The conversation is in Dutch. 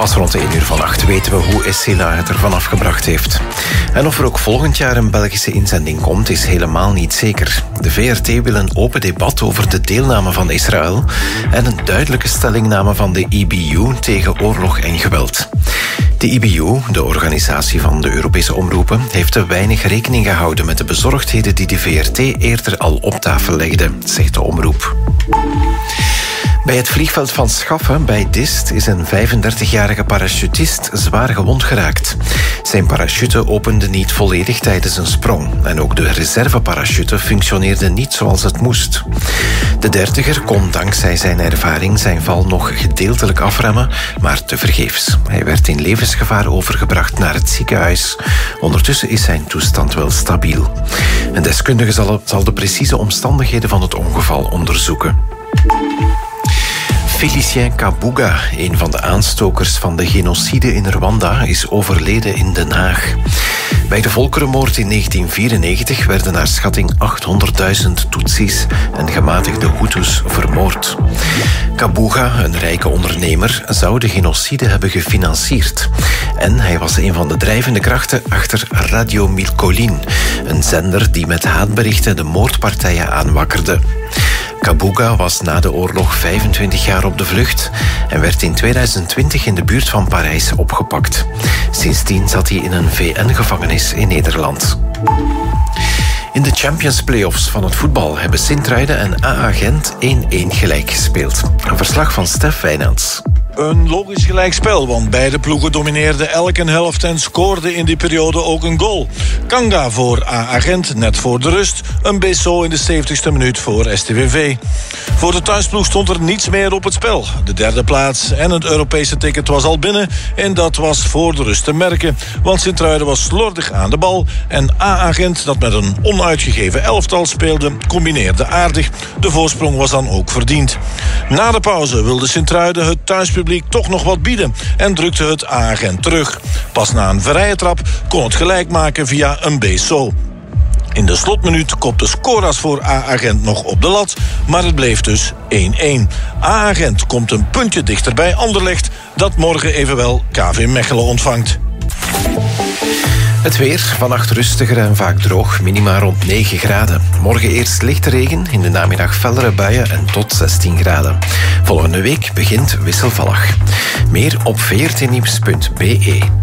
Pas rond de 1 uur vannacht weten we hoe Essela het ervan afgebracht heeft. En of er ook volgend jaar een Belgische inzending komt, is helemaal niet zeker. De VRT wil een open debat over de deelname van Israël en een duidelijke stellingname van de IBU tegen oorlog en geweld. De IBU, de organisatie van de Europese omroepen, heeft te weinig rekening gehouden met de bezorgdheden die de VRT eerder al op tafel legde, zegt de omroep. Bij het vliegveld van Schaffen bij Dist is een 35-jarige parachutist zwaar gewond geraakt. Zijn parachute opende niet volledig tijdens een sprong en ook de reserveparachute functioneerde niet zoals het moest. De dertiger kon dankzij zijn ervaring zijn val nog gedeeltelijk afremmen, maar tevergeefs. Hij werd in levensgevaar overgebracht naar het ziekenhuis. Ondertussen is zijn toestand wel stabiel. Een deskundige zal de precieze omstandigheden van het ongeval onderzoeken. Félicien Kabuga, een van de aanstokers van de genocide in Rwanda, is overleden in Den Haag. Bij de volkerenmoord in 1994 werden naar schatting 800.000 Tutsis en gematigde Hutus vermoord. Kabuga, een rijke ondernemer, zou de genocide hebben gefinancierd. En hij was een van de drijvende krachten achter Radio Milkolin, een zender die met haatberichten de moordpartijen aanwakkerde. Kabuga was na de oorlog 25 jaar op de vlucht en werd in 2020 in de buurt van Parijs opgepakt. Sindsdien zat hij in een VN-gevangenis in Nederland. In de Champions Playoffs van het voetbal hebben Sint-Truiden en AA Gent 1-1 gelijk gespeeld. Een verslag van Stef Wijnands. Een logisch gelijkspel, want beide ploegen domineerden elke helft en scoorden in die periode ook een goal. Kanga voor AA Gent net voor de rust, een Besso in de 70ste minuut voor STVV. Voor de thuisploeg stond er niets meer op het spel. De derde plaats en het Europese ticket was al binnen en dat was voor de rust te merken, want Sint-Truiden was slordig aan de bal en AA Gent, dat met een onuitgegeven elftal speelde, combineerde aardig. De voorsprong was dan ook verdiend. Na de pauze wilde Sint-Truiden het thuispubliek toch nog wat bieden en drukte het AA Gent terug. Pas na een vrije trap kon het gelijk maken via een Besso. In de slotminuut kopte Skoras voor AA Gent nog op de lat, maar het bleef dus 1-1. AA Gent komt een puntje dichter bij Anderlecht, dat morgen evenwel KV Mechelen ontvangt. Het weer, vannacht rustiger en vaak droog, minima rond 9 graden. Morgen eerst lichte regen, in de namiddag fellere buien en tot 16 graden. Volgende week begint wisselvallig. Meer op vrtnieuws.be.